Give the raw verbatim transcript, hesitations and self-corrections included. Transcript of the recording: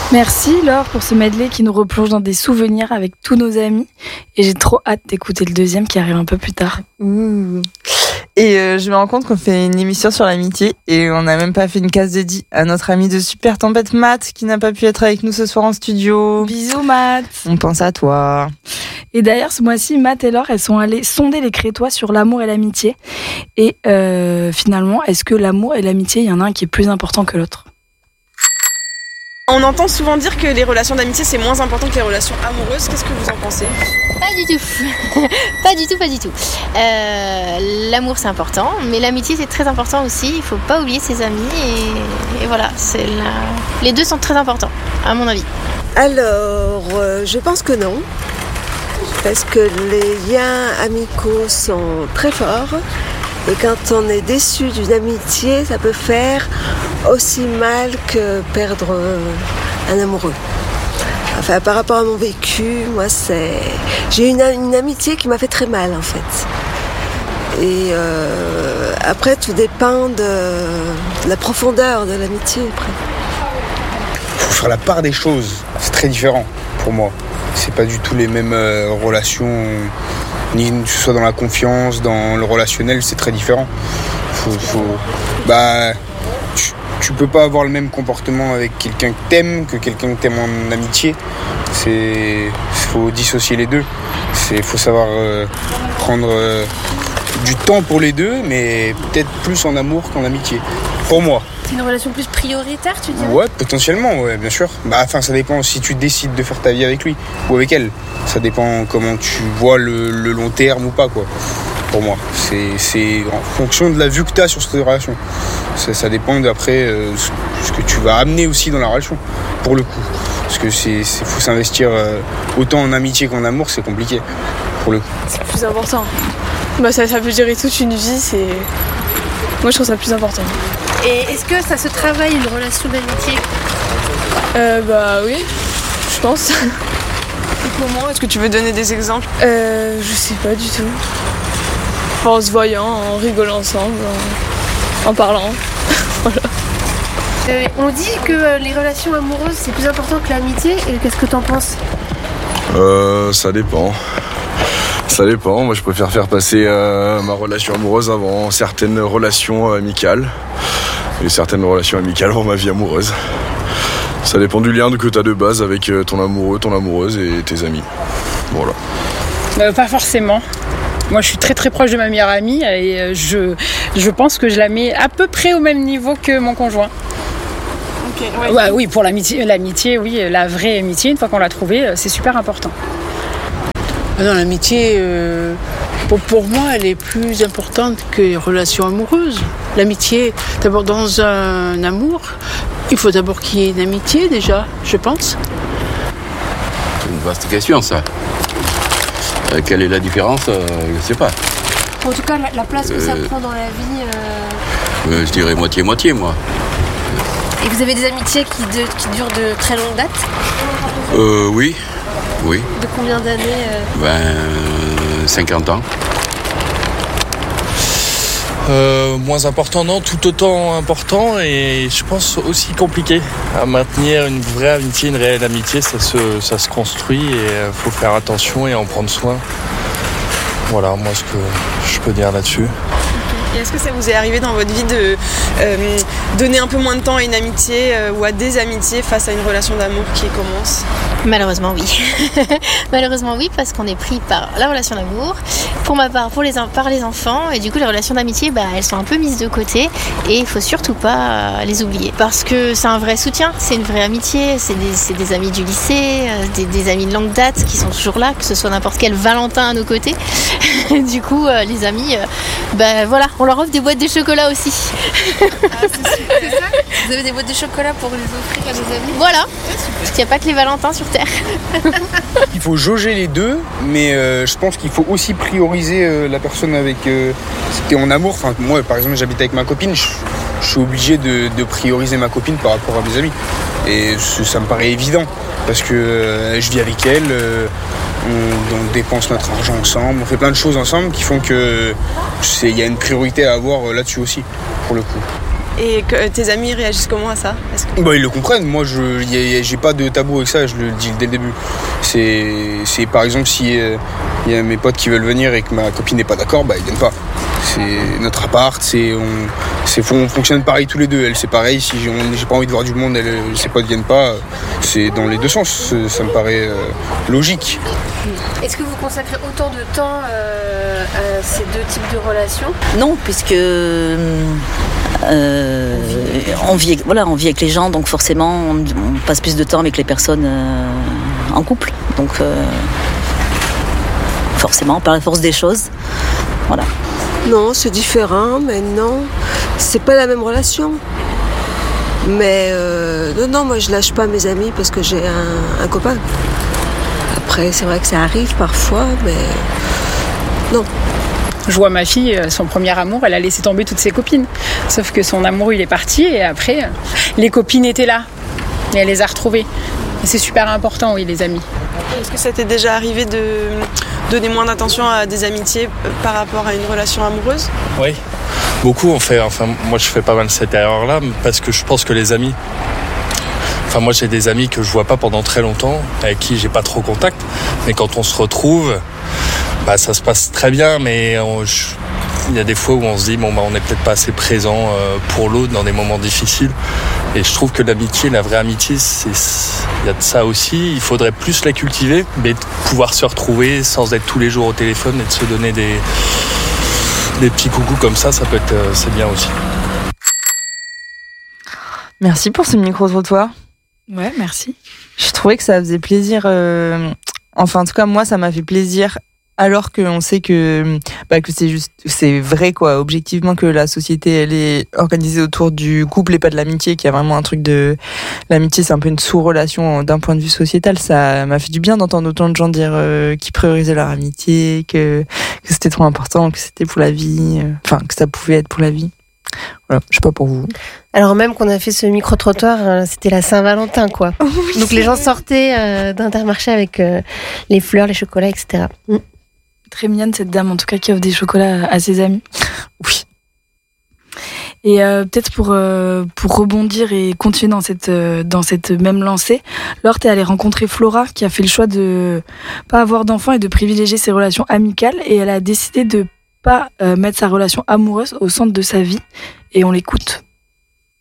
Merci Laure pour ce medley qui nous replonge dans des souvenirs avec tous nos amis. Et j'ai trop hâte d'écouter le deuxième qui arrive un peu plus tard. Mmh. Et euh, je me rends compte qu'on fait une émission sur l'amitié et on n'a même pas fait une case dédiée à notre ami de Super Tempête Matt qui n'a pas pu être avec nous ce soir en studio. Bisous Matt. On pense à toi. Et d'ailleurs ce mois-ci, Matt et Laure, elles sont allées sonder les Crétois sur l'amour et l'amitié. Et euh, finalement, est-ce que l'amour et l'amitié, il y en a un qui est plus important que l'autre ? On entend souvent dire que les relations d'amitié c'est moins important que les relations amoureuses. Qu'est-ce que vous en pensez ? Pas du tout. pas du tout, pas du tout. Euh, l'amour c'est important, mais l'amitié c'est très important aussi. Il faut pas oublier ses amis et, et voilà, c'est la... les deux sont très importants, à mon avis. Alors, euh, je pense que non. Parce que les liens amicaux sont très forts. Et quand on est déçu d'une amitié, ça peut faire aussi mal que perdre un amoureux. Enfin, par rapport à mon vécu, moi, c'est... j'ai eu une, une amitié qui m'a fait très mal, en fait. Et euh, après, tout dépend de, de la profondeur de l'amitié. Après. Faut faire la part des choses. C'est très différent pour moi. C'est pas du tout les mêmes euh, relations. Ni que ce soit dans la confiance, dans le relationnel, c'est très différent. Faut, faut, bah, tu, tu peux pas avoir le même comportement avec quelqu'un que t'aimes que quelqu'un que t'aimes en amitié. C'est, faut dissocier les deux. C'est, faut savoir euh, prendre euh, du temps pour les deux, mais peut-être plus en amour qu'en amitié. Pour moi. C'est une relation plus prioritaire, tu dirais ? Ouais, potentiellement, ouais, bien sûr. Bah, enfin, ça dépend si tu décides de faire ta vie avec lui ou avec elle. Ça dépend comment tu vois le, le long terme ou pas, quoi. Pour moi, c'est, c'est en fonction de la vue que tu as sur cette relation. Ça, ça dépend d'après euh, ce que tu vas amener aussi dans la relation, pour le coup. Parce que c'est, c'est faut s'investir euh, autant en amitié qu'en amour, c'est compliqué, pour le coup. C'est plus important. Bah, ça, ça peut durer toute une vie, c'est... Moi, je trouve ça plus important. Et est-ce que ça se travaille une relation d'amitié ? Euh, bah oui, je pense. Et comment ? Est-ce que tu veux donner des exemples ? Euh, je sais pas du tout. En se voyant, en rigolant ensemble, en, en parlant. Voilà. Euh, on dit que euh, les relations amoureuses c'est plus important que l'amitié. Et qu'est-ce que t'en penses ? Euh, ça dépend. Ça dépend. Moi, je préfère faire passer euh, ma relation amoureuse avant certaines relations amicales. Et certaines relations amicales avant ma vie amoureuse. Ça dépend du lien que tu as de base avec ton amoureux, ton amoureuse et tes amis. Voilà. Euh, pas forcément. Moi, je suis très très proche de ma meilleure amie et je, je pense que je la mets à peu près au même niveau que mon conjoint. Okay, ouais. Ouais, oui, pour l'amitié, l'amitié, oui, la vraie amitié, une fois qu'on l'a trouvée, c'est super important. Non, l'amitié, euh, pour, pour moi, elle est plus importante que les relations amoureuses. L'amitié, d'abord dans un amour, il faut d'abord qu'il y ait une amitié déjà, je pense. C'est une vaste question, ça. Euh, quelle est la différence euh, je ne sais pas. En tout cas, la, la place que euh, ça prend dans la vie... Euh... Euh, je dirais moitié-moitié, moi. Et vous avez des amitiés qui, de, qui durent de très longue date ? Euh, oui. Oui. De combien d'années euh... Ben, cinquante ans. Euh, moins important, non, tout autant important et je pense aussi compliqué à maintenir une vraie amitié, une réelle amitié, ça se, ça se construit et il faut faire attention et en prendre soin. Voilà, moi ce que je peux dire là-dessus. Et est-ce que ça vous est arrivé dans votre vie de euh, donner un peu moins de temps à une amitié euh, ou à des amitiés face à une relation d'amour qui commence ? Malheureusement oui. Malheureusement oui, parce qu'on est pris par la relation d'amour, pour ma part pour les, par les enfants, et du coup les relations d'amitié, bah, elles sont un peu mises de côté et il faut surtout pas les oublier. Parce que c'est un vrai soutien, c'est une vraie amitié, c'est des, c'est des amis du lycée, des, des amis de longue date qui sont toujours là, que ce soit n'importe quel Valentin à nos côtés. Du coup euh, les amis, euh, bah, voilà, on leur offre des boîtes de chocolat aussi. Ah, c'est super. C'est ça ? Vous avez des boîtes de chocolat pour les offrir à vos amis ? Voilà, parce qu'il n'y a pas que les Valentins sur Terre. Il faut jauger les deux, mais euh, je pense qu'il faut aussi prioriser euh, la personne avec euh, qui est en amour. Enfin, moi, par exemple, j'habite avec ma copine, je, je suis obligé de, de prioriser ma copine par rapport à mes amis. Et ça, ça me paraît évident, parce que euh, je vis avec elle, euh, on, on dépense notre argent ensemble, on fait plein de choses ensemble qui font que il y a une priorité à avoir euh, là-dessus aussi, pour le coup. Et que tes amis réagissent comment à ça? Est-ce que... Bah, ils le comprennent. Moi, je y a, j'ai pas de tabou avec ça. Je le dis dès le début. C'est, c'est par exemple si il euh, y a mes potes qui veulent venir et que ma copine n'est pas d'accord, bah ils viennent pas. C'est notre appart. C'est on, c'est on fonctionne pareil tous les deux. Elle c'est pareil. Si j'ai, on, j'ai pas envie de voir du monde, elle, ses potes viennent pas. C'est dans les deux sens. Ça me paraît euh, logique. Est-ce que vous consacrez autant de temps euh, à ces deux types de relations? Non, puisque euh, on vit, voilà, on vit avec les gens, donc forcément on, on passe plus de temps avec les personnes euh, en couple. Donc euh, forcément, par la force des choses, voilà. Non, c'est différent, mais non, c'est pas la même relation. Mais euh, non, non, moi je lâche pas mes amis parce que j'ai un, un copain. Après, c'est vrai que ça arrive parfois, mais non. Je vois ma fille, son premier amour, elle a laissé tomber toutes ses copines. Sauf que son amour, il est parti et après, les copines étaient là. Et elle les a retrouvées. Et c'est super important, oui, les amis. Est-ce que ça t'est déjà arrivé de donner moins d'attention à des amitiés par rapport à une relation amoureuse? Oui, beaucoup on fait. Enfin, moi, je fais pas mal cette erreur-là parce que je pense que les amis... Enfin, moi, j'ai des amis que je vois pas pendant très longtemps, avec qui j'ai pas trop contact. Mais quand on se retrouve, bah, ça se passe très bien, mais on, je, il y a des fois où on se dit, bon, bah, on n'est peut-être pas assez présent euh, pour l'autre dans des moments difficiles. Et je trouve que l'amitié, la vraie amitié, c'est, il y a de ça aussi. Il faudrait plus la cultiver, mais de pouvoir se retrouver sans être tous les jours au téléphone et de se donner des, des petits coucous comme ça, ça peut être, euh, c'est bien aussi. Merci pour ce micro-trottoir. Ouais, merci. Je trouvais que ça faisait plaisir. Euh... Enfin, en tout cas, moi, ça m'a fait plaisir. Alors qu'on sait que, bah, que c'est juste, c'est vrai, quoi, objectivement, que la société, elle est organisée autour du couple et pas de l'amitié, qu'il y a vraiment un truc de. L'amitié, c'est un peu une sous-relation d'un point de vue sociétal. Ça m'a fait du bien d'entendre autant de gens dire euh, qu'ils priorisaient leur amitié, que, que c'était trop important, que c'était pour la vie. Euh... Enfin, que ça pouvait être pour la vie. Voilà, je sais pas pour vous. Alors même qu'on a fait ce micro-trottoir, euh, c'était la Saint-Valentin, quoi. Oui. Donc les gens sortaient euh, d'Intermarché avec euh, les fleurs, les chocolats, et cetera. Mm. Très mignonne cette dame, en tout cas, qui offre des chocolats à ses amis. Oui. Et euh, peut-être pour, euh, pour rebondir et continuer dans cette, euh, dans cette même lancée, Laure, t'es allée rencontrer Flora, qui a fait le choix de pas avoir d'enfants et de privilégier ses relations amicales, et elle a décidé de pas euh, mettre sa relation amoureuse au centre de sa vie, et on l'écoute.